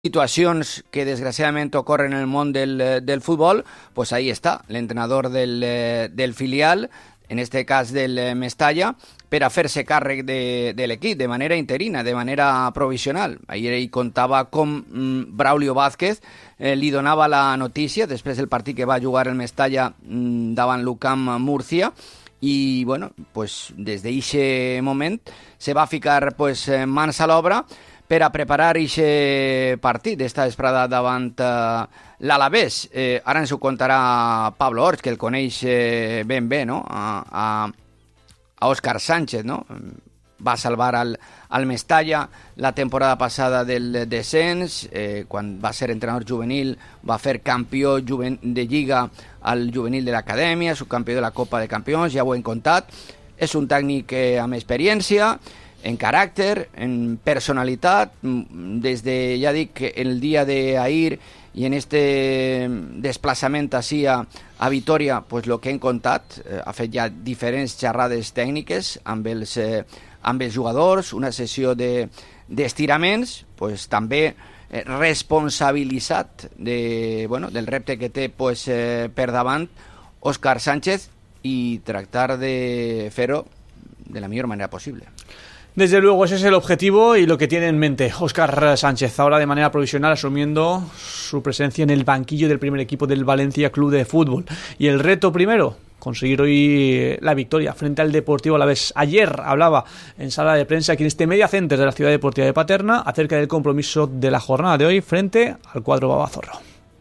situacions que desgraciadament ocorren en el món del futbol, pues ahí està l'entrenador del filial, en este cas del Mestalla, per a fer-se càrrec de l'equip de manera interina, de manera provisional. Ahir ell contava com Braulio Vázquez li donava la notícia després del partit que va jugar el Mestalla davant l'UCAM Múrcia, i bueno, pues des d'aquest moment se va ficar pues mans a l'obra per a preparar aquest partit d'esta vesprada davant l'Alavés. Ara ens ho contarà Pablo Orts, que el coneix ben bé, no? a Òscar Sánchez, no? Va salvar al Mestalla la temporada passada del descens, quan va ser entrenador juvenil, va fer campió de Lliga al juvenil de l'Acadèmia, subcampió de la Copa de Campions, ja ho hem contat. És un tècnic amb experiència, en caràcter, en personalitat. Des de, ja dic, el dia d'ahir i en este desplaçament així a Vitoria, pues lo que hem contat, ha fet ja diferents xerrades tècniques amb els jugadors, una sessió d'estiraments, pues també responsabilitzat del repte que té pues, per davant Òscar Sánchez, i tractar de fer-ho de la millor manera posible. Desde luego ese es el objetivo y lo que tiene en mente Òscar Sánchez, ahora de manera provisional asumiendo su presencia en el banquillo del primer equipo del Valencia Club de Fútbol. Y el reto primero, conseguir hoy la victoria frente al Deportivo Alavés. Ayer hablaba en sala de prensa aquí en este Media Center de la Ciudad Deportiva de Paterna acerca del compromiso de la jornada de hoy frente al cuadro Babazorro.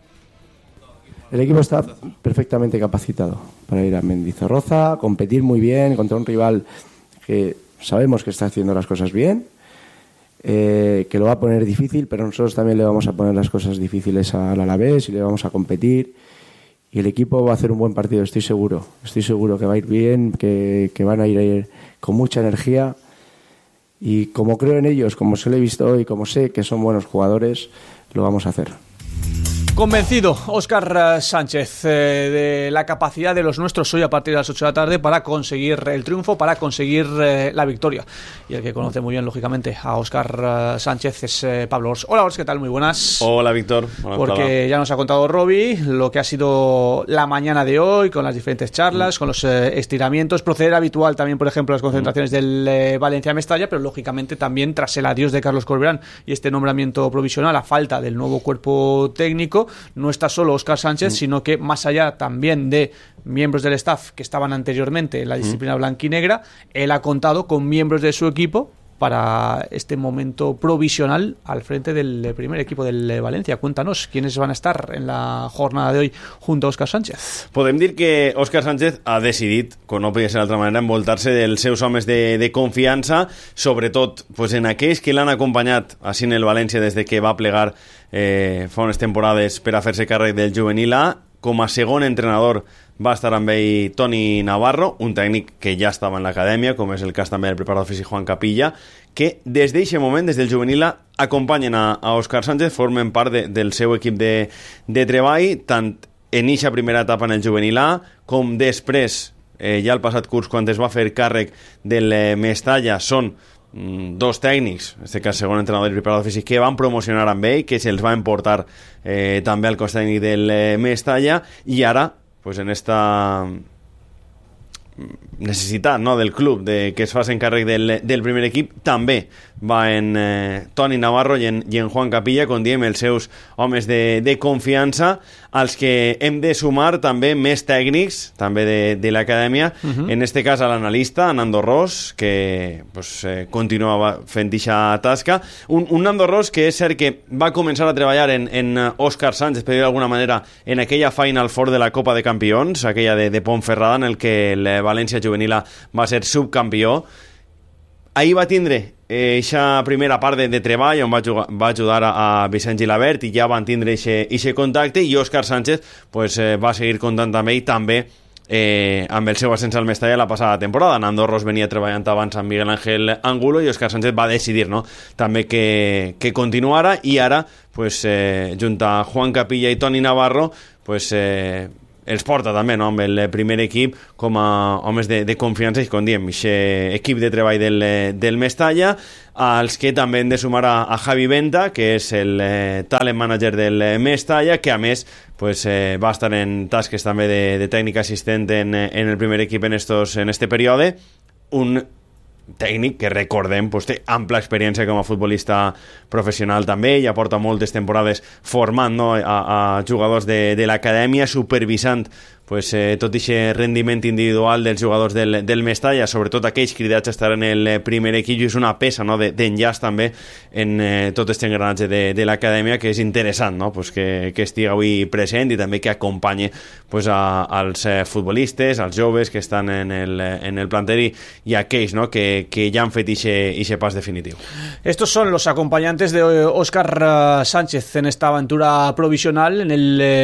El equipo está perfectamente capacitado para ir a Mendizorroza, competir muy bien contra un rival que sabemos que está haciendo las cosas bien, que lo va a poner difícil, pero nosotros también le vamos a poner las cosas difíciles al Alavés y le vamos a competir. Y el equipo va a hacer un buen partido, estoy seguro que va a ir bien, que van a ir con mucha energía. Y como creo en ellos, como se lo he visto hoy, como sé que son buenos jugadores, lo vamos a hacer. Convencido Òscar Sánchez de la capacidad de los nuestros hoy a partir de las 8 de la tarde para conseguir el triunfo, para conseguir la victoria. Y el que conoce muy bien, lógicamente, a Òscar Sánchez es Pablo Ors. Hola Ors, ¿qué tal? Muy buenas. Hola Víctor. Hola, porque ya nos ha contado Robbie lo que ha sido la mañana de hoy, con las diferentes charlas, con los estiramientos, proceder habitual también, por ejemplo, las concentraciones del Valencia Mestalla, pero lógicamente también tras el adiós de Carlos Corberán y este nombramiento provisional a falta del nuevo cuerpo técnico, no está solo Òscar Sánchez, sino que más allá también de miembros del staff que estaban anteriormente en la disciplina blanquinegra, él ha contado con miembros de su equipo para este momento provisional al frente del primer equipo del Valencia. Cuéntanos, ¿quiénes van a estar en la jornada de hoy junto a Òscar Sánchez? Podem dir que Òscar Sánchez ha decidit, com no podia ser d'altra manera, envoltar-se dels seus homes de confiança, sobretot pues, en aquells que l'han acompanyat així en el València des de que va plegar fa unes temporades per a fer-se càrrec del juvenil A. Com a segon entrenador va estar amb ell Toni Navarro, un tècnic que ja estava en l'acadèmia, com és el cas també del preparador físic Juan Capilla, que des d'aquest moment, des del juvenil A, acompanyen a Òscar Sánchez, formen part del seu equip de treball, tant en eixa primera etapa en el juvenil A, com després, ja el passat curs, quan es va fer càrrec del Mestalla, són dos tècnics, en aquest cas segon entrenador i preparador físic, que van promocionar amb ell, que se'ls va emportar també al cos tècnic del Mestalla, i ara pues en esta necessitat, no, del club de que es facin càrrec del primer equip, també va en Toni Navarro i en Juan Capilla, com diem, els seus homes de confiança, als que hem de sumar també més tècnics, també de l'acadèmia, en este cas a l'analista Nando Ros, que pues, continuava fent eixa tasca, un Nando Ros que és cert que va començar a treballar en Òscar Sánchez, per dir d'alguna manera, en aquella Final Four de la Copa de Campions, aquella de Ponferrada, en el que el València Juvenil va ser subcampió. Ahir va tindre aquesta primera part de treball on va ajudar a Vicent Gilabert i ja van tindre aquest contacte, i Òscar Sánchez pues, va seguir comptant amb ell també amb el seu ascens al Mestalla la passada temporada. Nando Ros venia treballant abans amb Miguel Ángel Angulo i Òscar Sánchez va decidir, no, també que continuara, i ara pues, junt a Juan Capilla i Toni Navarro pues, els porta també, no?, amb el primer equip com a homes de confiança, i com diem, aquest equip de treball del Mestalla, als que també hem de sumar a Javi Venta, que és el talent manager del Mestalla, que a més pues, va estar en tasques també de tècnic assistent en el primer equip en este període. Un tècnic que, recordem, pues, té ampla experiència com a futbolista professional també, ja porta moltes temporades formant, no?, a jugadors de l'acadèmia, supervisant pues, tot aquest rendiment individual dels jugadors del Mestalla, sobretot aquells cridats a estar en el primer equip, i és una peça, no?, d'enllaç també en tot aquest engranatge de l'acadèmia, que és interessant, no?, pues, que estigui avui present, i també que acompanyi pues, als futbolistes, als joves que estan en el planter, i aquells, no?, que ya han fet ese pas definitivo. Estos son los acompañantes de Óscar Sánchez en esta aventura provisional en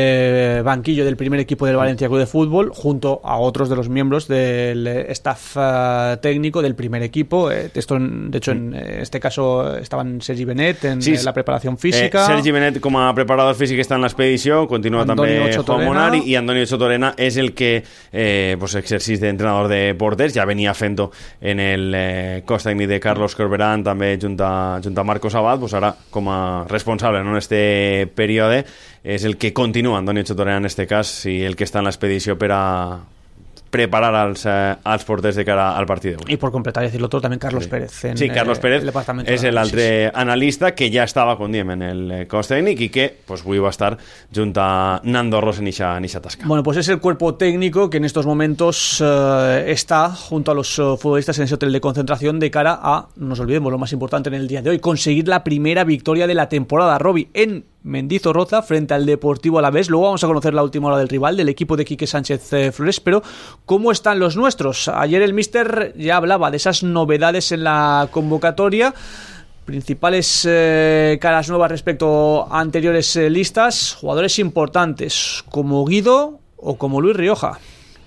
el banquillo del primer equipo del Valencia Club de Fútbol, junto a otros de los miembros del staff técnico del primer equipo. Esto, de hecho, en este caso estaban Sergi Benet en la preparación física. Sergi Benet, com a preparador físic, està en l'expedició, continua també Juan Monar, i Antonio Chotorena és el que pues, exercís d'entrenador de porters, ja venia fent-ho en el cos tècnic de Carlos Corberán, també junt a Marcos Abad, pues ara com a responsable, no?, en este període, és el que continua Antonio Chotorena en este cas, i el que està en l'expedició per a preparar als porters de cara al partit d'avui. Y por completar y decirlo todo, también Carlos Pérez. Sí, Carlos Pérez és l'altre analista que ja estava, com diem, en el cos tècnic, i que pues, avui va estar junt a Nando Ros en eixa tasca. Bueno, pues es el cuerpo técnico que en estos momentos está junto a los futbolistas en ese hotel de concentración de cara a, no nos olvidemos, lo más importante en el día de hoy, conseguir la primera victoria de la temporada, Robi, en Mendizorroza frente al Deportivo Alavés. Luego vamos a conocer la última hora del rival, del equipo de Quique Sánchez Flores, pero ¿cómo están los nuestros? Ayer el míster ya hablaba de esas novedades en la convocatoria, principales caras nuevas respecto a anteriores listas, jugadores importantes como Guido o como Luis Rioja.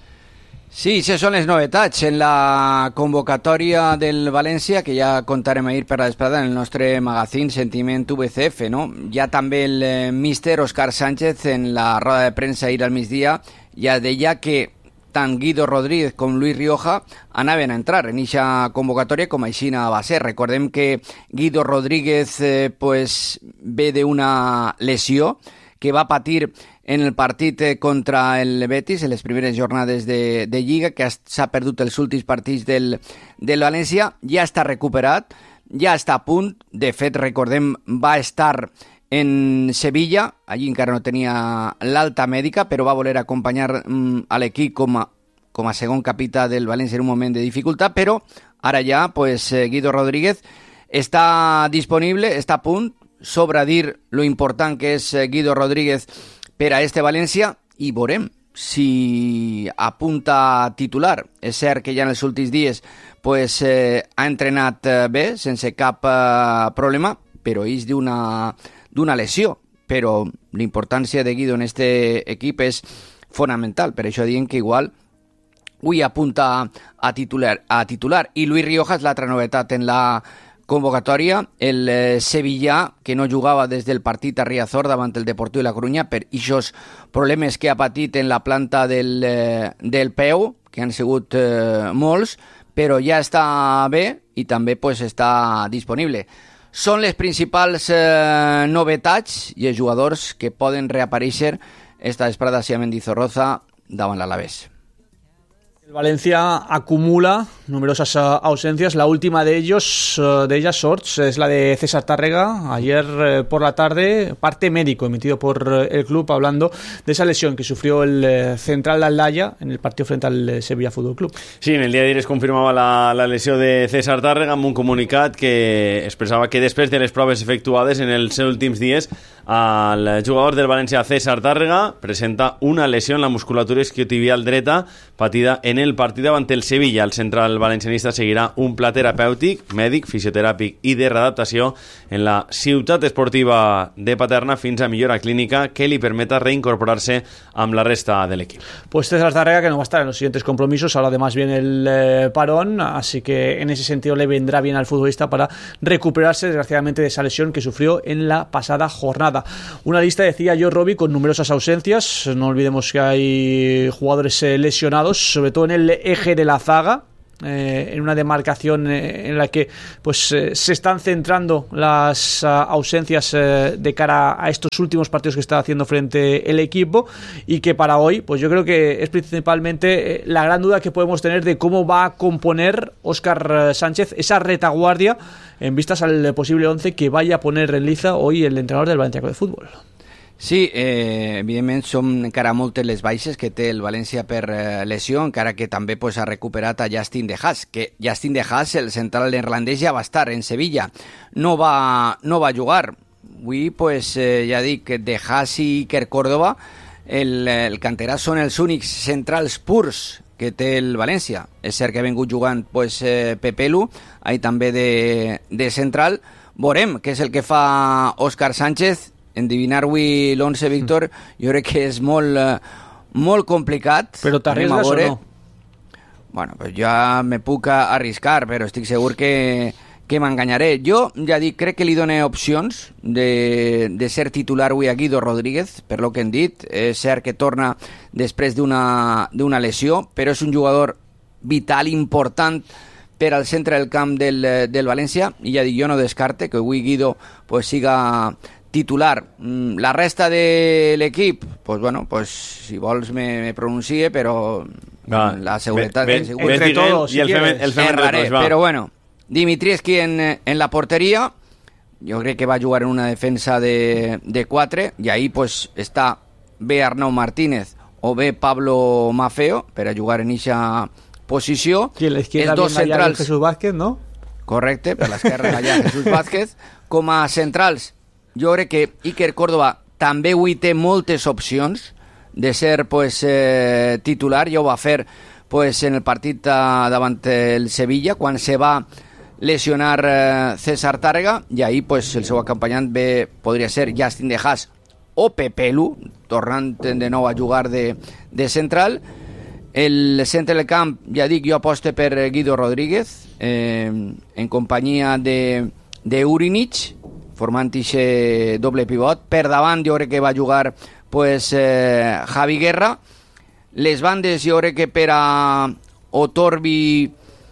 Sí, aquestes són les novetats en la convocatòria del València, que ja contarem ahir per la vesprada en el nostre magazín Sentiment VCF, no? Ja també el míster Óscar Sánchez en la roda de premsa ahir al migdia ja deia que tant Guido Rodríguez com Luis Rioja anaven a entrar en aquesta convocatòria, com així va ser. Recordem que Guido Rodríguez pues, ve d'una lesió que va patir en el partit contra el Betis, en les primeres jornades de Lliga, que s'ha perdut els últims partits del València, ja està recuperat, ja està a punt. De fet, recordem, va estar en Sevilla, allí encara no tenia l'alta mèdica, però va voler acompanyar a l'equip com a segon capità del València en un moment de dificultat, però ara ja pues, Guido Rodríguez està disponible, està a punt. Sobra dir lo important que és Guido Rodríguez per a este València, i veurem si apunta titular. És cert que ja en els últims dies pues, ha entrenat bé, sense cap problema, però és d'una lesió. Però l'importància de Guido en este equip és fonamental, per això diem que igual avui apunta a titular. I Luis Rioja és l'altra novetat en la convocatòria, el sevillà, que no jugava des del partit a Riazor davant el Deportiu de la Corunya per aquests problemes que ha patit en la planta del peu, que han sigut molts, però ja està bé i també pues, està disponible. Són les principals novetats i els jugadors que poden reaparèixer esta vesprada a Mendizorroza davant l'Alavés. El Valencia acumula numerosas ausencias. La última de ellas, Sorts, es la de César Tárrega. Ayer por la tarde, parte médico emitido por el club hablando de esa lesión que sufrió el central de Aldaya en el partido frente al Sevilla Fútbol Club. Sí, en el día de ayer es confirmava la lesió de César Tárrega amb un comunicat que expressava que després de les proves efectuades en els últims dies el jugador del València César Tárrega presenta una lesió en la musculatura isquiotibial dreta patida en el partit davant el Sevilla. El central valencianista seguirà un pla terapèutic, mèdic, fisioteràpic i de readaptació en la ciutat esportiva de Paterna fins a millora clínica que li permeta reincorporar-se amb la resta de l'equip. Pues César Tárrega, que no va a estar en los siguientes compromisos, ahora además viene el parón, así que en ese sentido le vendrá bien al futbolista para recuperarse desgraciadamente de esa lesión que sufrió en la pasada jornada. zaga. Una lista, decía yo, Robbie, con numerosas ausencias. No olvidemos que hay jugadores lesionados, sobre todo en el eje de la zaga. En una demarcación en la que pues se están centrando las ausencias de cara a estos últimos partidos que está haciendo frente el equipo, y que para hoy pues yo creo que es principalmente la gran duda que podemos tener de cómo va a componer Óscar Sánchez esa retaguardia en vistas al posible 11 que vaya a poner en liza hoy el entrenador del València Club de Futbol. Sí, evidentment són encara moltes les baixes que té el València per lesió, encara que també pues, ha recuperat a Justin De Haas, que Justin De Haas, el central neerlandès, ja va estar en Sevilla, no va jugar. Avui, pues, ja dic que De Haas i Iker Córdoba, el canterà, són els únics centrals purs que té el València. És cert que ha vingut jugant pues, Pepelu, ahí també de central. Veurem què és el que fa Óscar Sánchez. Endivinar avui l'11, Víctor, jo crec que és molt complicat. Però t'arrisques o no? Bueno, pues ja me puc arriscar, però estic segur que m'enganyaré. Jo, ja dic, crec que li dono opcions de ser titular avui a Guido Rodríguez, per lo que hem dit. És cert que torna després d'una lesió, però és un jugador vital, important per al centre del camp del València, i ja dic, jo no descarte que avui Guido pues, siga titular. La resta de l'equip, pues bueno, pues si vols me pronuncie, però la seguretat entre todos, si el fem entre tots, però bueno, Dimitrievski en la porteria, jo crec que va jugar en una defensa de 4, i ahí pues està bé Arnau Martínez o bé Pablo Maffeo per a jugar en eixa posició. I a l'esquerra dos centrals, Jesús Vázquez, no? Correcte, per l'esquerra allà Jesús Vázquez. Com a centrals, jo crec que Iker Córdoba també avui té moltes opcions de ser pues, titular. Ja ho va fer pues, en el partit davant el Sevilla, quan se va lesionar César Tàrrega, i ahí pues, el seu acompanyant podria ser Justin De Haas o Pepelu, tornant de nou a jugar de central. El centre del camp, ja dic, jo aposto per Guido Rodríguez, en companyia de Urinic, formant aquest doble pivot. Per davant jo crec que va jugar pues, Javi Guerra. Les bandes jo crec que per a Otorbi,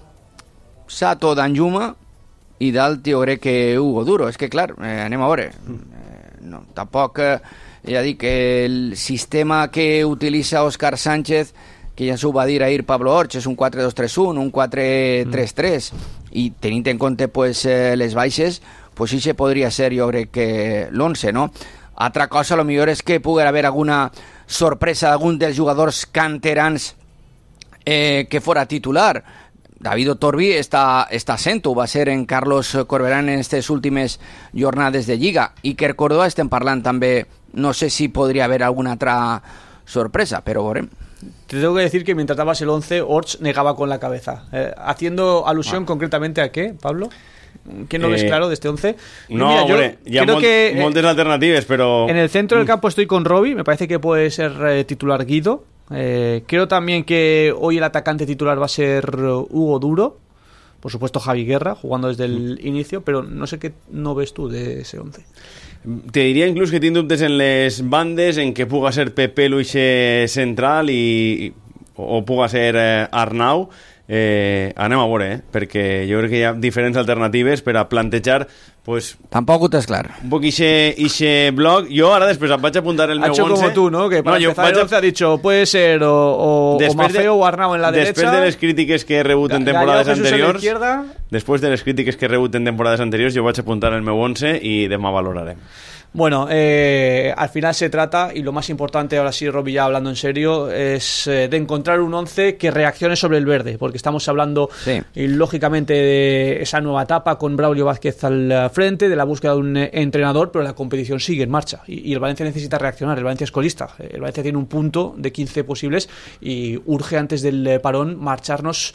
Sato, Danjuma, i dalt jo crec que Hugo Duro. És que clar, anem a veure, no, tampoc ja dic, el sistema que utilitza Óscar Sánchez, que ja s'ho va dir ahir Pablo Orch, és un 4-2-3-1, un 4-3-3, i tenint en compte pues, les baixes, pues sí se podria ser, jo crec que l'11, no? Altra cosa, a lo millor és que pugui haver alguna sorpresa d'algun dels jugadors canterans que fora titular. David Otorbi està sent-ho, va ser en Carlos Corberán en aquestes últimes jornades de Lliga. Iker Córdoba estem parlant també, no sé si podria haver alguna altra sorpresa, però veurem. Te tengo que decir que mientras dabas el 11, Orch negaba con la cabeza. Haciendo alusión concretamente a qué, Pablo? ¿Qué no ves claro de este 11? No, mira, hombre, ya moltes alternatives, pero... En el centro del campo estoy con Robbie, me parece que puede ser titular Guido. Creo también que hoy el atacante titular va a ser Hugo Duro. Por supuesto Javi Guerra, jugando desde el inicio, pero no sé qué no ves tú de ese 11. Te diria inclús que tinc dubtes en les bandes, en que puga ser Pepe Luis central o puga ser Arnau. Anem a veure, perquè jo crec que hi ha diferents alternatives per a plantejar pues, tampoc ho tens clar. Un poc ixe bloc. Jo ara després em vaig apuntar el meu 11. Ha hecho como tú, ¿no? Que para empezar el 11 ha dicho puede ser o Maffeo o Arnau en la derecha. Després de les crítiques que he rebut en temporades anteriors, després de les crítiques que he rebut en temporades anteriors, jo vaig apuntar el meu 11 i demà valorarem. Bueno, al final se trata, y lo más importante, ahora sí, Robbie, ya hablando en serio, es de encontrar un 11 que reaccione sobre el verde, porque estamos hablando, y lógicamente, de esa nueva etapa con Braulio Vázquez al frente, de la búsqueda de un entrenador, pero la competición sigue en marcha, y el Valencia necesita reaccionar. El Valencia es colista, el Valencia tiene un punto de 15 posibles, y urge antes del parón marcharnos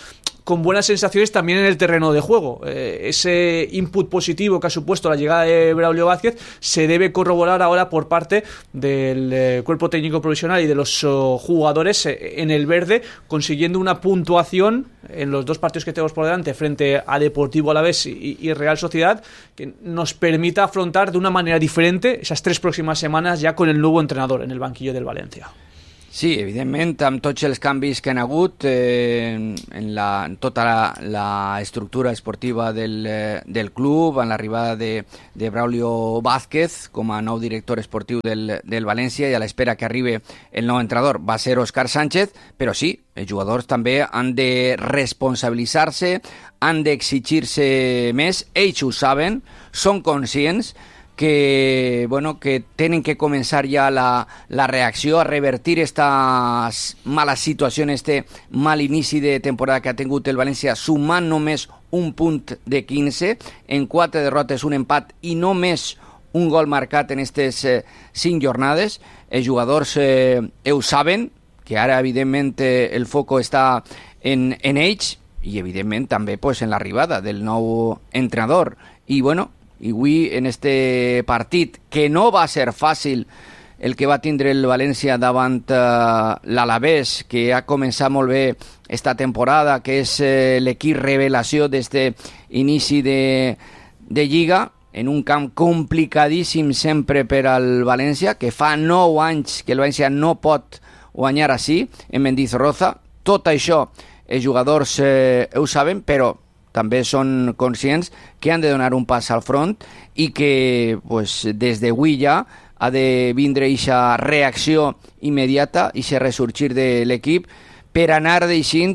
con buenas sensaciones también en el terreno de juego. Ese input positivo que ha supuesto la llegada de Braulio Vázquez se debe corroborar ahora por parte del cuerpo técnico provisional y de los jugadores en el verde, consiguiendo una puntuación en los 2 partidos que tenemos por delante frente a Deportivo Alavés y Real Sociedad, que nos permita afrontar de una manera diferente esas 3 próximas semanas ya con el nuevo entrenador en el banquillo del València. Sí, evidentment, amb tots els canvis que han hagut en tota la estructura esportiva del club, en l'arribada de Braulio Vázquez com a nou director esportiu del València i a l'espera que arribi el nou entrenador va ser Òscar Sánchez, però sí, els jugadors també han de responsabilitzar-se, han d'exigir-se més, ells ho saben, són conscients que tienen que comenzar ya la reacció a revertir esta mala situació, este mal inici de temporada que ha tingut el València, sumant només un punt de 15 en 4 derrotes, un empat i només un gol marcat en aquestes 5 jornades. Els jugadors ho saben, que ara evidentment el foco està en ells i evidentment també en l'arribada del nou entrenador. I i avui en este partit, que no va ser fàcil el que va tindre el València davant l'Alavés, que ha començat molt bé esta temporada, que és l'equip revelació d'este inici de Lliga, en un camp complicadíssim sempre per al València, que fa 9 anys que el València no pot guanyar així, en Mendizorroza. Tot això els jugadors ho saben, però també són conscients que han de donar un pas al front i que des d'avui ja ha de vindre aquesta reacció immediata i aquest ressorgir de l'equip per anar deixant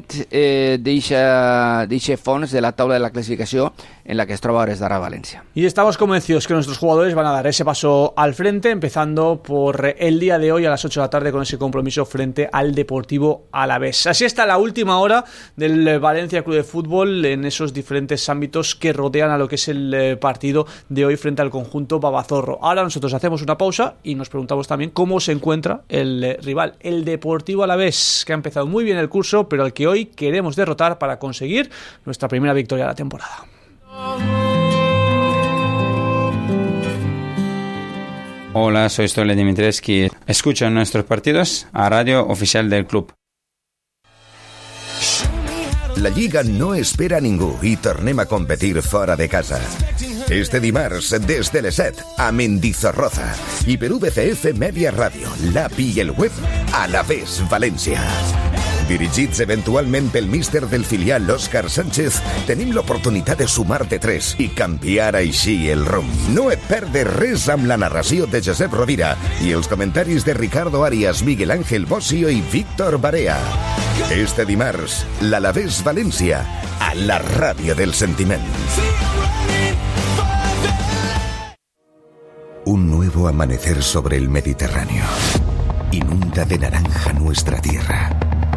d'aquest fons de la taula de la clasificació en la que es troba ahora d'ara València. Y estamos convencidos que nuestros jugadores van a dar ese paso al frente, empezando por el día de hoy a las 8 de la tarde con ese compromiso frente al Deportivo Alavés. Así está la última hora del Valencia Club de Fútbol en esos diferentes ámbitos que rodean a lo que es el partido de hoy frente al conjunto babazorro. Ahora nosotros hacemos una pausa y nos preguntamos también cómo se encuentra el rival, el Deportivo Alavés, que ha empezado muy bien el curso, pero al que hoy queremos derrotar para conseguir nuestra primera victoria de la temporada. Hola, soy Stole Dimitrescu. Escucha nuestros partidos a radio oficial del club. La Lliga no espera a ningú i tornem a competir fora de casa. Este dimarts, des de les 7, a Mendizorroza i per VCF Media Ràdio, l'API i el web, Alavés València. Dirigits eventualment pel míster del filial Òscar Sánchez, tenim l'oportunitat de sumar de 3 i canviar així el rumb. No et perdes res amb la narració de Josep Rovira i els comentaris de Ricardo Arias, Miguel Ángel Bossio i Víctor Barea. Este dimarts, l'Alavés València, a la ràdio del sentiment. Un nuevo amanecer sobre el Mediterráneo. Inunda de naranja nuestra tierra.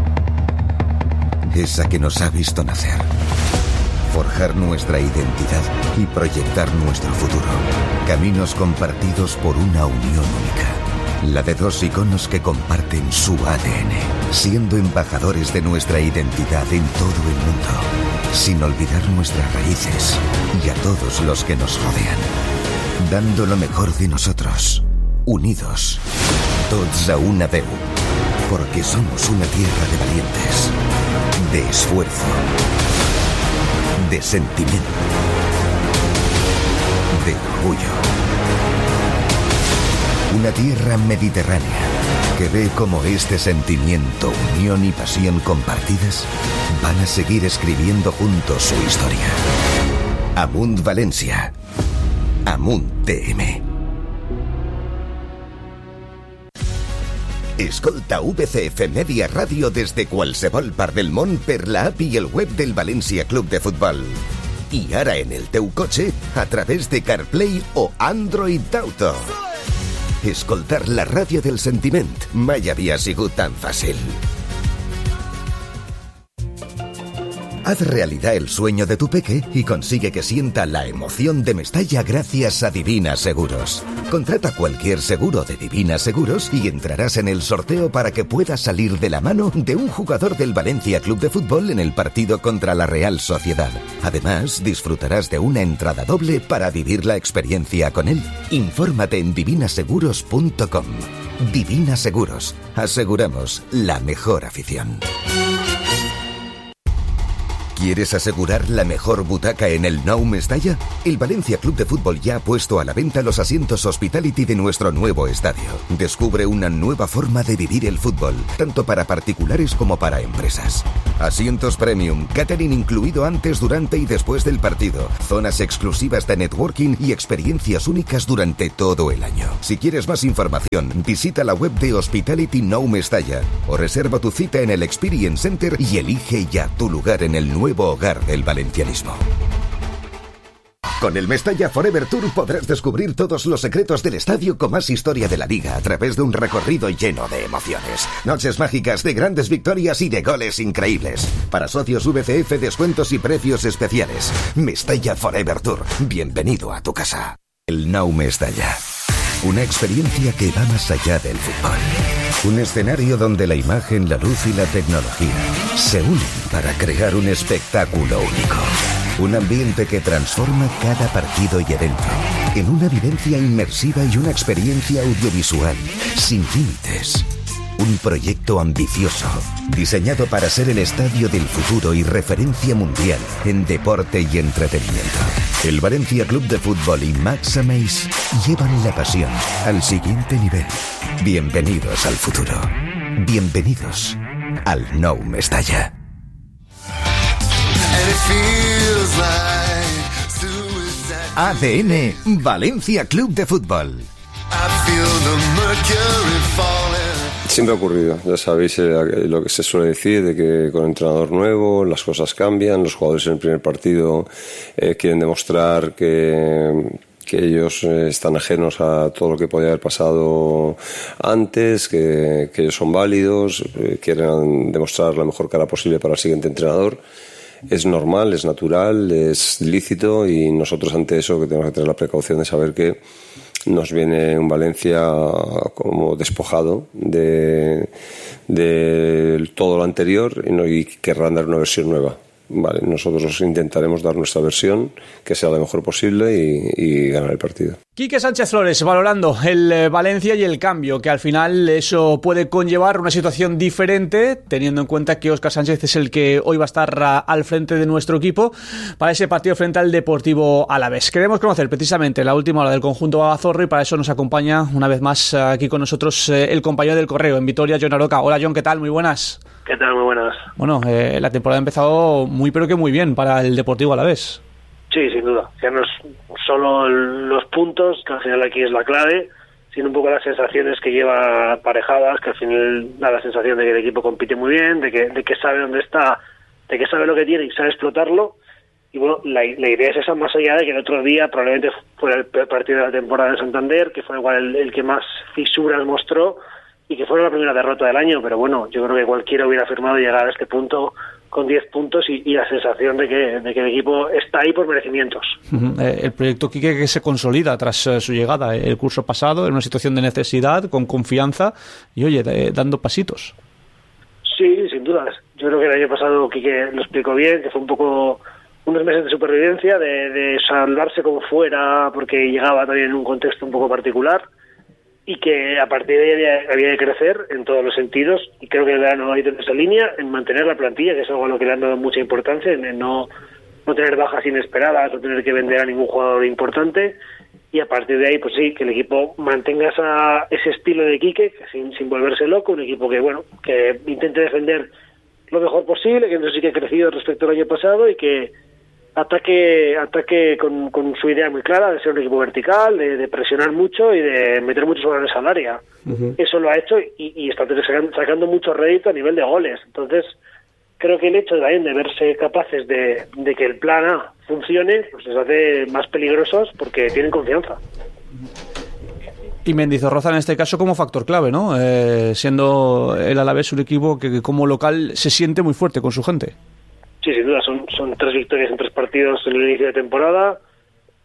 Esa que nos ha visto nacer, forjar nuestra identidad y proyectar nuestro futuro. Caminos compartidos por una unión única. La de 2 iconos que comparten su ADN, siendo embajadores de nuestra identidad en todo el mundo, sin olvidar nuestras raíces y a todos los que nos rodean. Dando lo mejor de nosotros, unidos, tots a una veu, porque somos una tierra de valientes, de esfuerzo, de sentimiento, de orgullo. Una tierra mediterránea que ve como este sentimiento, unión y pasión compartidas van a seguir escribiendo juntos su historia. Amunt València. Amunt TM. Escolta VCF Media Ràdio des de qualsevol part del món per la app i el web del València Club de Futbol. I ara en el teu cotxe a través de CarPlay o Android Auto. Escoltar la ràdio del sentiment mai havia sigut tan fàcil. Haz realidad el sueño de tu peque y consigue que sienta la emoción de Mestalla gracias a Divina Seguros. Contrata cualquier seguro de Divina Seguros y entrarás en el sorteo para que puedas salir de la mano de un jugador del Valencia Club de Fútbol en el partido contra la Real Sociedad. Además, disfrutarás de una entrada doble para vivir la experiencia con él. Infórmate en divinaseguros.com. Divina Seguros. Aseguramos la mejor afición. ¿Quieres asegurar la mejor butaca en el Nou Mestalla? El Valencia Club de Fútbol ya ha puesto a la venta los asientos Hospitality de nuestro nuevo estadio. Descubre una nueva forma de vivir el fútbol, tanto para particulares como para empresas. Asientos premium, catering incluido antes, durante y después del partido, zonas exclusivas de networking y experiencias únicas durante todo el año. Si quieres más información, visita la web de Hospitality Nou Mestalla o reserva tu cita en el Experience Center y elige ya tu lugar en el nuevo hogar del valencianismo. Con el Mestalla Forever Tour podrás descubrir todos los secretos del estadio con más historia de la liga a través de un recorrido lleno de emociones. Noches mágicas de grandes victorias y de goles increíbles. Para socios VCF, descuentos y precios especiales. Mestalla Forever Tour. Bienvenido a tu casa. El Nou Mestalla. Una experiencia que va más allá del fútbol. Un escenario donde la imagen, la luz y la tecnología se unen para crear un espectáculo único. Un ambiente que transforma cada partido y evento en una vivencia inmersiva y una experiencia audiovisual sin límites. Un proyecto ambicioso, diseñado para ser el estadio del futuro y referencia mundial en deporte y entretenimiento. El Valencia Club de Fútbol y Max Ameis llevan la pasión al siguiente nivel. Bienvenidos al futuro. Bienvenidos al Nou Mestalla. ADN Valencia Club de Fútbol. Siempre ha ocurrido, ya sabéis lo que se suele decir de que con entrenador nuevo las cosas cambian, los jugadores en el primer partido quieren demostrar que ellos están ajenos a todo lo que podía haber pasado antes, que ellos son válidos, quieren demostrar la mejor cara posible para el siguiente entrenador. Es normal, es natural, es lícito y nosotros ante eso que tenemos que tener la precaución de saber que nos viene un Valencia como despojado de todo lo anterior y querrán dar una versión nueva. Vale, nosotros intentaremos dar nuestra versión, que sea la mejor posible y ganar el partido. Quique Sánchez Flores valorando el Valencia y el cambio, que al final eso puede conllevar una situación diferente, teniendo en cuenta que Óscar Sánchez es el que hoy va a estar al frente de nuestro equipo para ese partido frente al Deportivo Alavés. Queremos conocer precisamente la última hora del conjunto Babazorro y para eso nos acompaña una vez más aquí con nosotros el compañero del Correo en Vitoria, Jon Aroca. Hola Jon, ¿qué tal? Muy buenas. ¿Qué tal? Muy buenas. Bueno, la temporada ha empezado muy pero que muy bien para el Deportivo Alavés. Sí, sin duda. Ya no es solo los puntos, que al final aquí es la clave, sino un poco las sensaciones que lleva aparejadas, que al final da la sensación de que el equipo compite muy bien, de que sabe dónde está, de que sabe lo que tiene y sabe explotarlo. Y bueno, la idea es esa, más allá de que el otro día probablemente fuera el peor partido de la temporada de Santander, que fue igual el que más fisuras mostró y que fue la primera derrota del año, pero bueno, yo creo que cualquiera hubiera firmado llegar a este punto con 10 puntos y la sensación de que el equipo está ahí por merecimientos. El proyecto Quique que se consolida tras su llegada el curso pasado en una situación de necesidad, con confianza y oye, dando pasitos. Sí, sin dudas. Yo creo que el año pasado Quique lo explicó bien, que fue un poco unos meses de supervivencia, de salvarse como fuera, porque llegaba también en un contexto un poco particular, y que a partir de ahí había de crecer en todos los sentidos, y creo que el verano ha ido en esa línea, en mantener la plantilla, que es algo a lo que le han dado mucha importancia, en no tener bajas inesperadas, no tener que vender a ningún jugador importante, y a partir de ahí, pues sí, que el equipo mantenga ese estilo de Quique, que sin volverse loco, un equipo que bueno, que intente defender lo mejor posible, que no sí que ha crecido respecto al año pasado, y que ataque con su idea muy clara de ser un equipo vertical, de presionar mucho y de meter muchos balones al área. Eso lo ha hecho y está sacando mucho rédito a nivel de goles. Entonces, creo que el hecho también de verse capaces de que el plan A funcione, pues les hace más peligrosos porque tienen confianza. Y Mendizorroza en este caso como factor clave, ¿no? Siendo el Alavés un equipo que como local se siente muy fuerte con su gente. Sí, sin duda, son 3 victorias en 3 partidos en el inicio de temporada,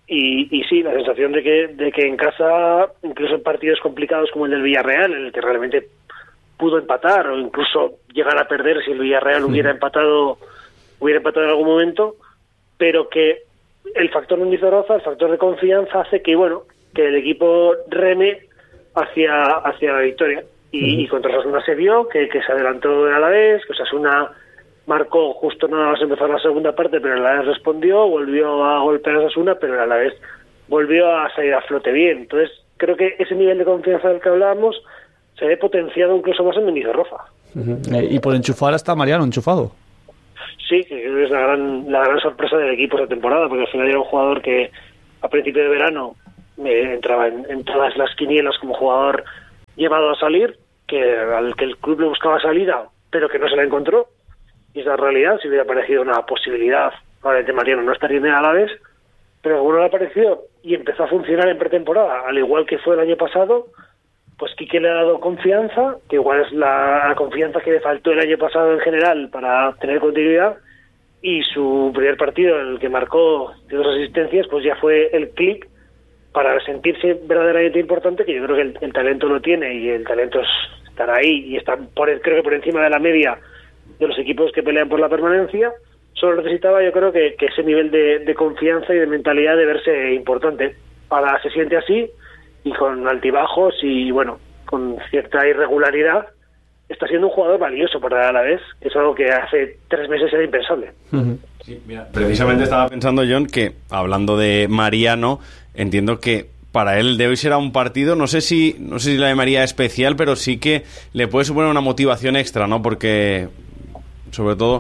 Y sí, la sensación de que en casa, incluso en partidos complicados como el del Villarreal, en el que realmente pudo empatar o incluso llegar a perder si el Villarreal hubiera empatado en algún momento, pero que el factor Mendizorroza, el factor de confianza, hace que el equipo reme hacia la victoria. Y contra Osasuna se vio que se adelantó el Alavés, que Osasuna marcó justo nada más empezar la segunda parte, pero el Alavés respondió, volvió a golpear a Osasuna, pero el Alavés volvió a salir a flote bien. Entonces creo que ese nivel de confianza del que hablábamos se ve potenciado incluso más en Mendizorroza. Y por enchufar está Mariano enchufado. Sí, que creo que es la gran sorpresa del equipo esta temporada, porque al final era un jugador que a principio de verano entraba en todas las quinielas como jugador llevado a salir, al que el club le buscaba salida, pero que no se la encontró. Y es la realidad. Si hubiera aparecido una posibilidad, probablemente Mariano no estaría en el Alavés, pero como no le apareció y empezó a funcionar en pretemporada, al igual que fue el año pasado, pues Quique le ha dado confianza, que igual es la confianza que le faltó el año pasado en general para tener continuidad, y su primer partido, en el que marcó 2 asistencias, pues ya fue el clic para sentirse verdaderamente importante, que yo creo que el talento lo tiene, y el talento estará ahí, y está creo que por encima de la media de los equipos que pelean por la permanencia. Solo necesitaba, yo creo, que ese nivel de confianza y de mentalidad de verse importante. Ahora se siente así, y con altibajos y con cierta irregularidad, está siendo un jugador valioso para el Alavés, que es algo que hace 3 meses era impensable. Sí, mira, precisamente estaba pensando, John, que hablando de Mariano, entiendo que para él de hoy será un partido, no sé si la llamaría especial, pero sí que le puede suponer una motivación extra, ¿no? Porque sobre todo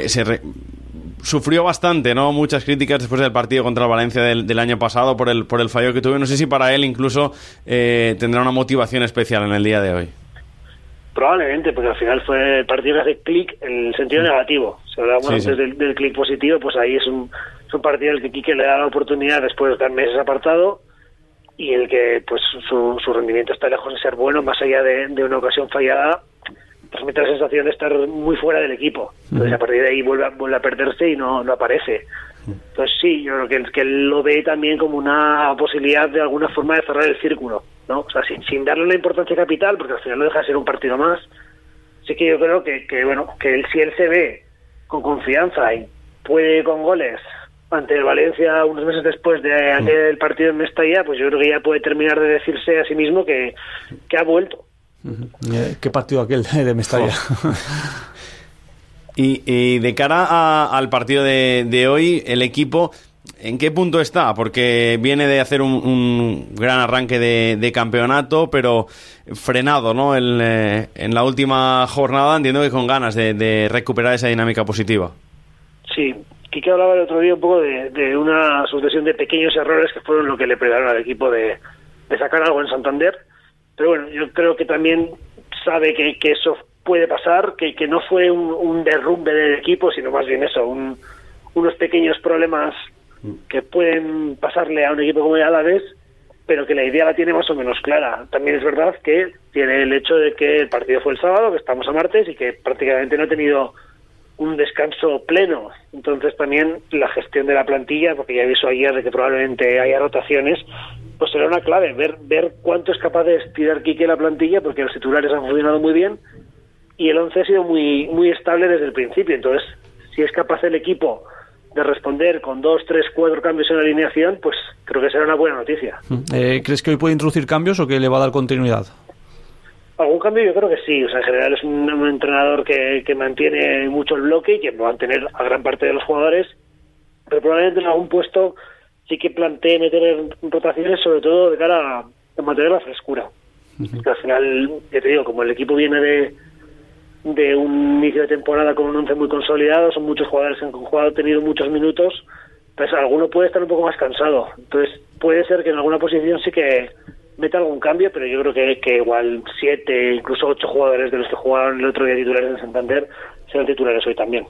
sufrió bastante, ¿no? Muchas críticas después del partido contra el Valencia del año pasado por el fallo que tuvo. No sé si para él incluso tendrá una motivación especial en el día de hoy. Probablemente, porque al final fue el partido que hace clic en el sentido negativo. Si hablamos antes del clic positivo, pues ahí es un partido en el que Quique le da la oportunidad después de estar meses apartado, y el que pues su rendimiento está lejos de ser bueno, más allá de una ocasión fallada, transmite la sensación de estar muy fuera del equipo. Entonces a partir de ahí vuelve a perderse y no aparece. Entonces sí, yo creo que él lo ve también como una posibilidad de alguna forma de cerrar el círculo, ¿no? O sea, sin darle una importancia capital, porque al final no deja de ser un partido más. Sí que yo creo que si él se ve con confianza y puede con goles ante el Valencia unos meses después de aquel partido en Mestalla, pues yo creo que ya puede terminar de decirse a sí mismo que ha vuelto. ¿Qué partido aquel de Mestalla? Y de cara al partido de hoy, el equipo, ¿en qué punto está? Porque viene de hacer un gran arranque de campeonato, pero frenado, ¿no? En la última jornada, entiendo que con ganas de recuperar esa dinámica positiva. Sí, Quique hablaba el otro día un poco de una sucesión de pequeños errores que fueron lo que le privaron al equipo de sacar algo en Santander. Pero bueno, yo creo que también sabe que eso puede pasar, que no fue un derrumbe del equipo, sino más bien eso, unos pequeños problemas que pueden pasarle a un equipo como el Alavés, pero que la idea la tiene más o menos clara. También es verdad que tiene el hecho de que el partido fue el sábado, que estamos a martes, y que prácticamente no ha tenido un descanso pleno. Entonces también la gestión de la plantilla, porque ya avisó ayer de que probablemente haya rotaciones, pues será una clave, ver cuánto es capaz de estirar Quique la plantilla, porque los titulares han funcionado muy bien y el 11 ha sido muy, muy estable desde el principio. Entonces, si es capaz el equipo de responder con 2, 3, 4 cambios en la alineación, pues creo que será una buena noticia. ¿Crees que hoy puede introducir cambios o que le va a dar continuidad? Algún cambio yo creo que sí. O sea, en general es un entrenador que mantiene mucho el bloque y que va a mantener a gran parte de los jugadores, pero probablemente en algún puesto sí que plantee meter rotaciones, sobre todo de cara a mantener la frescura. Que al final, ya te digo, como el equipo viene de un inicio de temporada con un 11 muy consolidado, son muchos jugadores que han jugado, han tenido muchos minutos, pues alguno puede estar un poco más cansado. Entonces puede ser que en alguna posición sí que meta algún cambio, pero yo creo que igual 7, incluso 8 jugadores de los que jugaron el otro día titulares en Santander serán titulares hoy también.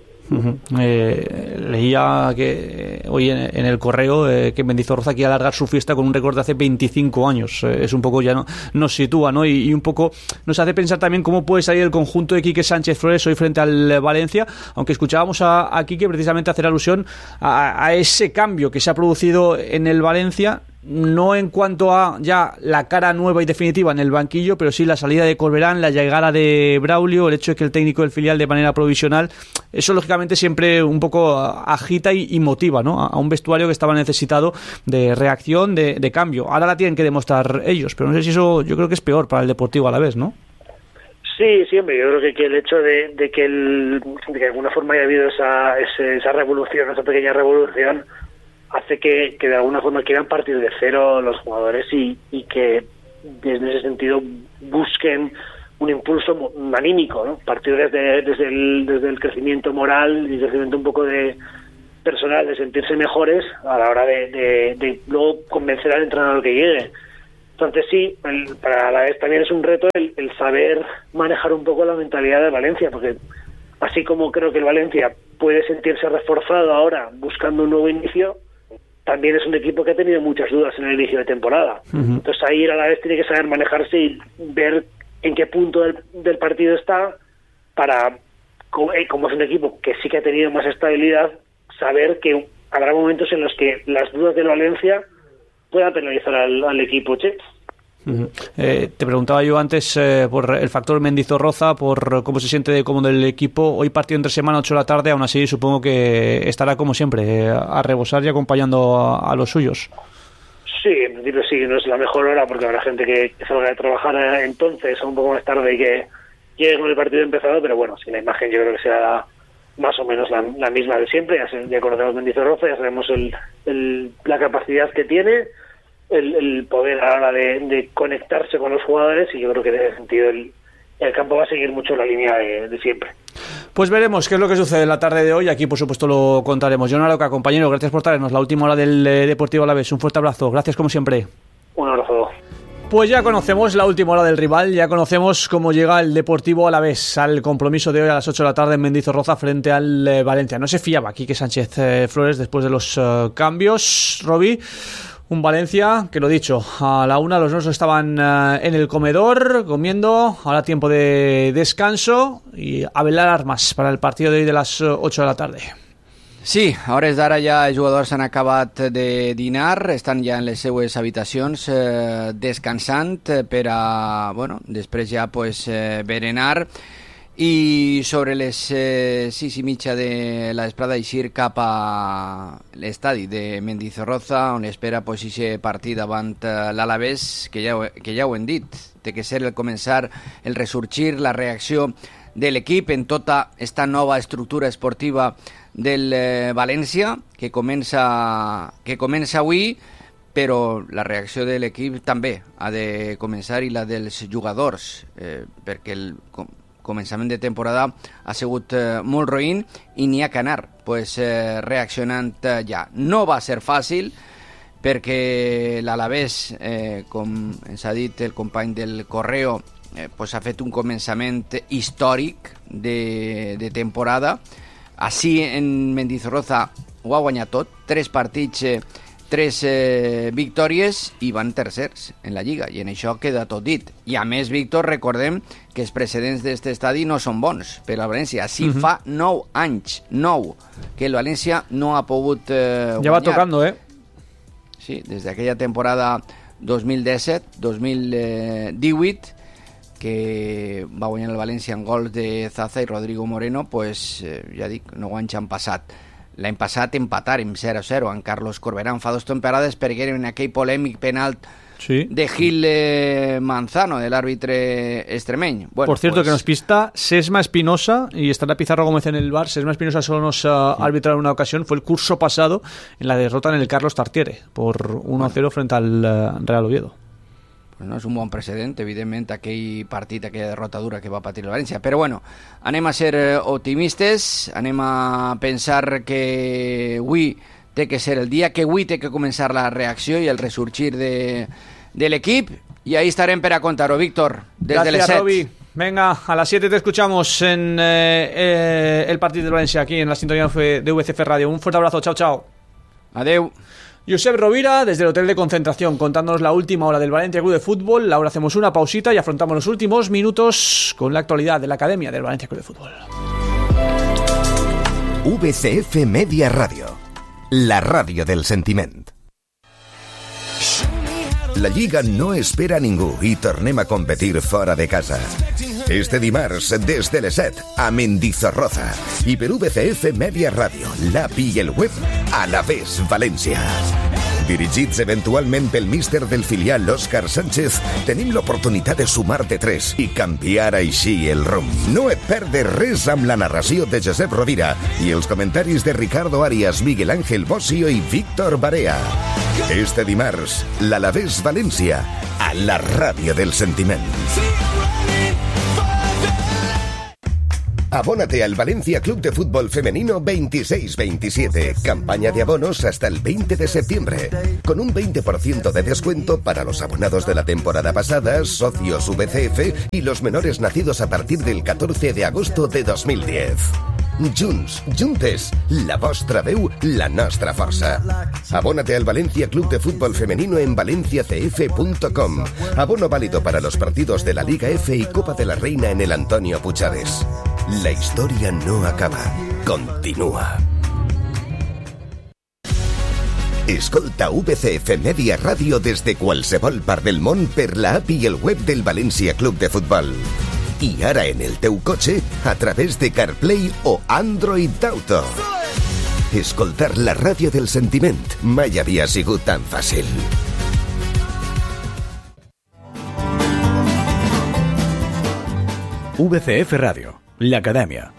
Leía que hoy en el correo que Mendizorroza quiere alargar su fiesta con un récord de hace 25 años. Es un poco, ya nos sitúa, ¿no? Y un poco nos hace pensar también cómo puede salir el conjunto de Quique Sánchez Flores hoy frente al Valencia, aunque escuchábamos a Quique precisamente hacer alusión a ese cambio que se ha producido en el Valencia, no en cuanto a ya la cara nueva y definitiva en el banquillo, pero sí la salida de Corberán, la llegada de Braulio, el hecho de que el técnico del filial de manera provisional, eso lógicamente siempre un poco agita y motiva, ¿no? A un vestuario que estaba necesitado de reacción, de cambio. Ahora la tienen que demostrar ellos, pero no sé si eso, yo creo que es peor para el Deportivo Alavés, ¿no? Sí, siempre. Yo creo que el hecho de que de alguna forma haya habido esa revolución, esa pequeña revolución, hace que de alguna forma quieran partir de cero los jugadores y que en ese sentido busquen un impulso anímico, ¿no? Partir desde el crecimiento moral y el crecimiento un poco de personal, de sentirse mejores a la hora de luego convencer al entrenador que llegue. Entonces sí, para la vez también es un reto el saber manejar un poco la mentalidad de Valencia, porque así como creo que el Valencia puede sentirse reforzado ahora buscando un nuevo inicio, también es un equipo que ha tenido muchas dudas en el inicio de temporada. Entonces ahí a la vez tiene que saber manejarse y ver en qué punto del partido está para, como es un equipo que sí que ha tenido más estabilidad, saber que habrá momentos en los que las dudas del Valencia puedan penalizar al equipo che. Te preguntaba yo antes por el factor Mendizorroza, por cómo se siente de cómodo el equipo. Hoy partido entre semana, 8 de la tarde, aún así supongo que estará como siempre a rebosar y acompañando a los suyos. Sí, en principio sí, no es la mejor hora porque habrá gente que salga de trabajar entonces o un poco más tarde y que llegue con el partido empezado, pero bueno, si la imagen yo creo que será más o menos la misma de siempre. Ya conocemos Mendizorroza, ya sabemos la capacidad que tiene, el poder a la hora de conectarse con los jugadores, y yo creo que en ese sentido el campo va a seguir mucho la línea de siempre. Pues veremos qué es lo que sucede en la tarde de hoy. Aquí por supuesto lo contaremos. John Aroca, compañero, gracias por traernos la última hora del Deportivo Alavés. Un fuerte abrazo, gracias como siempre. Un abrazo. Pues ya conocemos la última hora del rival, ya conocemos cómo llega el Deportivo Alavés al compromiso de hoy a las 8 de la tarde en Mendizorroza frente al Valencia. No se fiaba Quique Sánchez Flores después de los cambios, Robi. Un Valencia, que lo dicho, a la 1 los nuestros estaban en el comedor comiendo, ahora tiempo de descanso y a velar armas para el partido de hoy de las 8 de la tarde. Sí, a hores d'ara ja els jugadors s'han acabat de dinar, estan ja en les seues habitacions descansant per a, bueno, després ja pues berenar, i sobre les 6:30 de la vesprada eixir cap a l'estadi de Mendizorroza, on espera pues ese partit davant l'Alavés, que ja ho hem dit, té que ser el començar, el ressorgir, la reacció de l'equip en tota esta nova estructura esportiva del València, que comença avui, però la reacció de l'equip també ha de començar, i la dels jugadors, perquè el començament de temporada ha sigut molt roïn i n'hi ha que anar reaccionant ja. No va ser fàcil perquè l'Alavés, com ens ha dit el company del Correo, ha fet un començament històric de temporada. Així en Mendizorroza ho ha guanyat tot, 3 partits, 3 victòries, i van tercers en la Lliga, i en això queda tot dit. I a més, Víctor, recordem que els precedents d'aquest estadi no són bons per al València. Així fa 9 anys, 9, que el València no ha pogut guanyar. Ja va tocando, Sí, des d'aquella temporada 2017-2018, que va guanyar el València en gols de Zaza i Rodrigo Moreno, ja dic, 9 anys han passat. L'any passat empatàrem 0-0 amb Carlos Corberán fa 2 temporades perquè era en aquell polèmic penalt de Gil Manzano, del árbitro extremeny. Bueno, por cierto, que nos pista Sesma Espinosa, y estará Pizarro Gómez en el bar. Sesma Espinosa solo nos arbitró en una ocasión, fue el curso pasado en la derrota en el Carlos Tartiere por 1-0 frente al Real Oviedo. Pues no és un bon precedent, evidentment, aquell partit, aquella derrota dura que va patir el València. Però bueno, anem a ser optimistes, anem a pensar que avui té que ser el dia, que avui té que començar la reacció i el ressorgir de l'equip, i ahí estarem per a contar-ho, Víctor, des de les 7. Venga, a las 7 te escuchamos en el partido de Valencia, aquí en la sintonía de VCF Radio. Un fuerte abrazo, chao, chao. Adeu. Josep Rovira, desde el hotel de concentración, contándonos la última hora del Valencia Club de Fútbol. Ahora hacemos una pausita y afrontamos los últimos minutos con la actualidad de la academia del Valencia Club de Fútbol. VCF Media Radio, la radio del sentiment. La Lliga no espera a ningú i tornem a competir fora de casa. Este dimarts, des de les 7, a Mendizorroza. I per VCF Media Radio, l'API i el web, a la Ves València. Dirigits eventualment pel míster del filial Òscar Sánchez, tenim l'oportunitat de sumar de 3 i canviar així el rumb. No et perdes res amb la narració de Josep Rovira i els comentaris de Ricardo Arias, Miguel Ángel Bossio i Víctor Barea. Este dimarts, l'Alavés València, a la ràdio del sentiment. Abónate al Valencia Club de Fútbol Femenino 26-27. Campaña de abonos hasta el 20 de septiembre. Con un 20% de descuento para los abonados de la temporada pasada, socios VCF y los menores nacidos a partir del 14 de agosto de 2010. Junts, juntes, la vostra veu, la nostra força. Abónate al Valencia Club de Fútbol Femenino en valenciacf.com. Abono válido para los partidos de la Liga F y Copa de la Reina en el Antonio Puigades. La història no acaba, continua. Escolta VCF Media Ràdio des de qualsevol part del món per la app i el web del València Club de Futbol. I ara en el teu cotxe a través de CarPlay o Android Auto. Escoltar la ràdio del sentiment mai havia sigut tan fàcil. VCF Radio, la academia.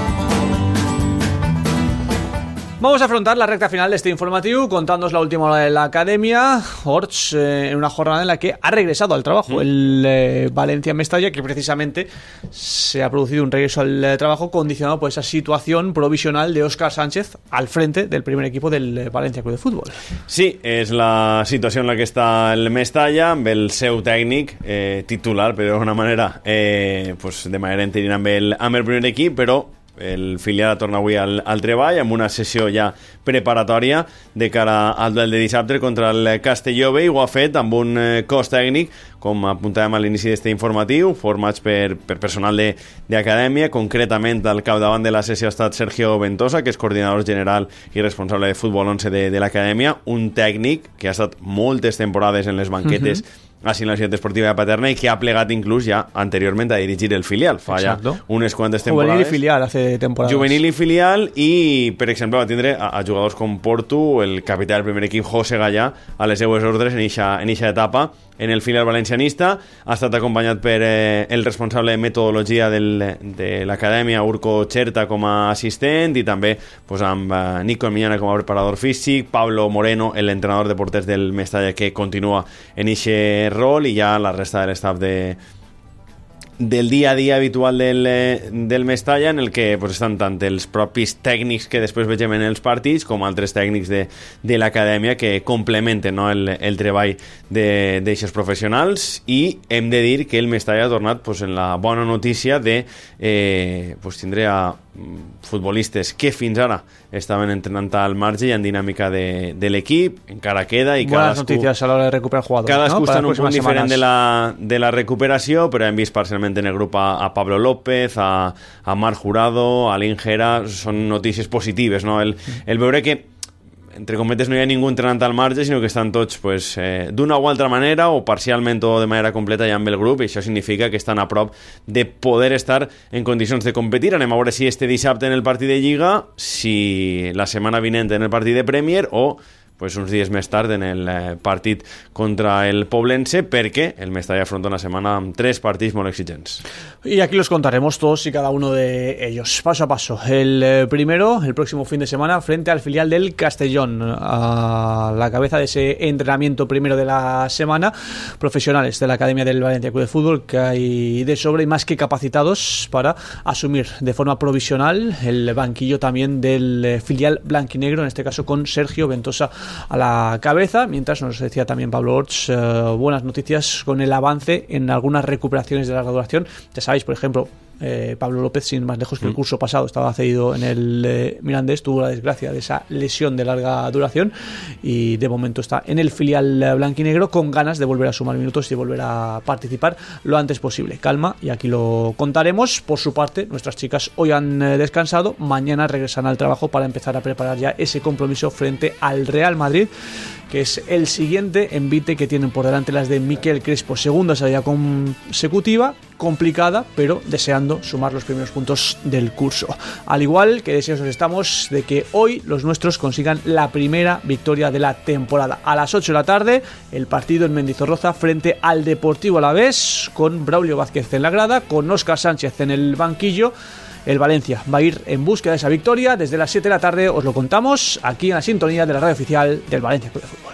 Vamos a afrontar la recta final de este informativo contándonos la última hora de la academia. Orts, en una jornada en la que ha regresado al trabajo el Valencia Mestalla, que precisamente se ha producido un regreso al trabajo condicionado por esa situación provisional de Òscar Sánchez al frente del primer equipo del Valencia Club de Fútbol. Sí, és la situació en la que està el Mestalla amb el seu tècnic titular, però d'alguna manera pues de manera interina amb el primer equip, però el filial torna avui al treball amb una sessió ja preparatòria de cara al duel de dissabte contra el Castelló B, i ho ha fet amb un cos tècnic, com apuntàvem a l'inici d'este informatiu, formats per personal d'acadèmia. Concretament al capdavant de la sessió ha estat Sergio Ventosa, que és coordinador general i responsable de futbol 11 de l'acadèmia, un tècnic que ha estat moltes temporades en les banquetes així en la ciutat esportiva de Paterna i que ha plegat inclús ja anteriorment a dirigir el filial fa ja unes quantes temporades. Juvenil i filial hace temporades. Juvenil i filial, i per exemple va tindre a jugadors com Portu, el capità del primer equip José Gallà, a les seues ordres en eixa etapa en el filial valencianista. Ha estat acompanyat per el responsable de metodologia de l'acadèmia, Urco Cherta, com a assistent, i també pues, amb Nico Miñana com a preparador físic, Pablo Moreno, l'entrenador de porters del Mestalla, que continua en eixe rol, i ja la resta de l'estaf del dia a dia habitual del Mestalla, en el que pues, estan tant els propis tècnics que després vegem en els partits com altres tècnics de l'acadèmia que complementen el treball d'aixos professionals. I hem de dir que el Mestalla ha tornat pues, en la bona notícia de pues, tindre a futbolistes que fins ara estaven entrenant al marge i en dinàmica de l'equip, encara queda, i buenas noticias a l'hora de recuperar jugadors, cadascú ¿no? està en un punt diferent de la recuperació, però hem vist parcialment en el grup a Pablo López, a Marc Jurado, a l'Ingera. Són notícies positives, no? El veure que entre cometes no hi ha ningú entrenant al marge, sinó que estan tots pues, d'una o altra manera o parcialment o de manera completa ja amb el grup, i això significa que estan a prop de poder estar en condicions de competir. Anem a veure si este dissabte en el partit de Lliga, si la setmana vinent en el partit de Premier o pues, uns dies més tard en el partit contra el Poblense, perquè el Mestalla afronta una setmana amb 3 partits molt exigents. Y aquí los contaremos todos y cada uno de ellos, paso a paso. El primero, el próximo fin de semana, frente al filial del Castellón, a la cabeza de ese entrenamiento primero de la semana, profesionales de la Academia del Valencia Club de Fútbol, que hay de sobra y más que capacitados para asumir de forma provisional el banquillo también del filial blanquinegro, en este caso con Sergio Ventosa a la cabeza, mientras nos decía también Pablo Orts buenas noticias con el avance en algunas recuperaciones de larga duración. Ya sabéis, por ejemplo, Pablo López, sin más lejos, que el curso pasado estaba cedido en el Mirandés, tuvo la desgracia de esa lesión de larga duración y de momento está en el filial blanquinegro con ganas de volver a sumar minutos y volver a participar lo antes posible. Calma, y aquí lo contaremos. Por su parte, nuestras chicas hoy han descansado, mañana regresan al trabajo para empezar a preparar ya ese compromiso frente al Real Madrid, que es el siguiente envite que tienen por delante las de Miquel Crespo. Segunda salida consecutiva, complicada, pero deseando sumar los primeros puntos del curso. Al igual que deseosos estamos de que hoy los nuestros consigan la primera victoria de la temporada. A las 8 de la tarde, el partido en Mendizorroza frente al Deportivo Alavés, con Braulio Vázquez en la grada, con Óscar Sánchez en el banquillo. El Valencia va a ir en búsqueda de esa victoria. Desde las 7 de la tarde os lo contamos aquí en la sintonía de la radio oficial del Valencia Club de Fútbol.